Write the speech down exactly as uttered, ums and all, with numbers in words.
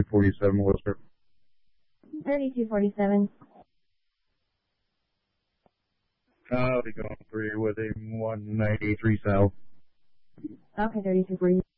forty-seven, Worcester. thirty-two forty-seven. I'll be going through with a one ninety-three south. Okay, thirty-two forty.